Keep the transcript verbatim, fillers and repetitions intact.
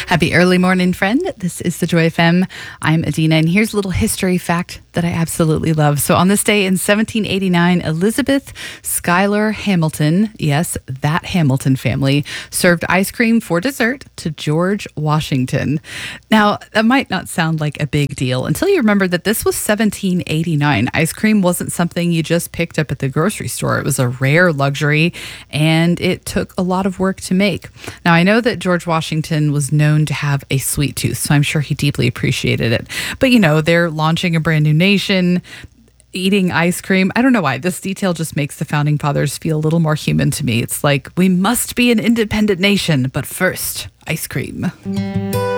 Happy early morning, friend. This is the Joy F M. I'm Adina, and here's a little history fact that I absolutely love. So on this day in seventeen eighty-nine, Elizabeth Schuyler Hamilton, yes, that Hamilton family, served ice cream for dessert to George Washington. Now, that might not sound like a big deal until you remember that this was seventeen eighty-nine. Ice cream wasn't something you just picked up at the grocery store. It was a rare luxury, and it took a lot of work to make. Now, I know that George Washington was known to have a sweet tooth, so I'm sure he deeply appreciated it. But, you know, they're launching a brand new nation, eating ice cream. I don't know why. This detail just makes the founding fathers feel a little more human to me. It's like, we must be an independent nation, but first, ice cream.